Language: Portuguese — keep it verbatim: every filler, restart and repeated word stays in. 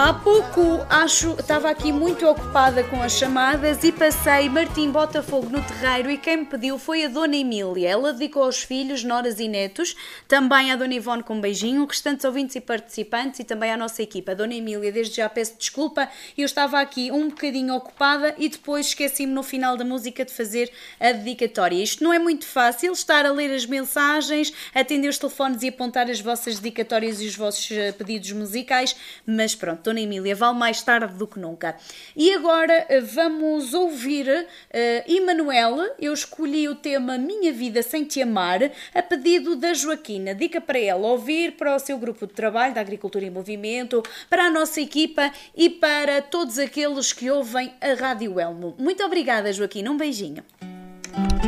Há pouco, acho, estava aqui muito ocupada com as chamadas e passei Martim Botafogo no terreiro e quem me pediu foi a Dona Emília. Ela dedicou aos filhos, noras e netos, também à Dona Ivone com um beijinho, restantes ouvintes e participantes e também à nossa equipa. Dona Emília, desde já peço desculpa, eu estava aqui um bocadinho ocupada e depois esqueci-me no final da música de fazer a dedicatória. Isto não é muito fácil, estar a ler as mensagens, atender os telefones e apontar as vossas dedicatórias e os vossos pedidos musicais, mas pronto, Dona Emília, vale mais tarde do que nunca. E agora vamos ouvir uh, Emanuel. Eu escolhi o tema Minha Vida Sem Te Amar, a pedido da Joaquina. Dica para ela ouvir, para o seu grupo de trabalho da Agricultura em Movimento, para a nossa equipa e para todos aqueles que ouvem a Rádio Elmo. Muito obrigada, Joaquina. Um beijinho.